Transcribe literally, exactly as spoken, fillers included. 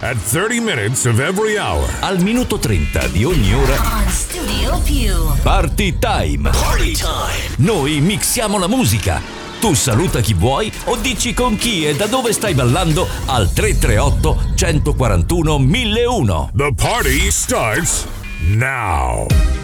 at thirty minutes of every hour. Al minuto trenta di ogni ora. On Studio Più. Party time. Party time. Noi mixiamo la musica. Tu saluta chi vuoi o dici con chi e da dove stai ballando al tre tre otto, uno quattro uno, mille uno. The party starts now.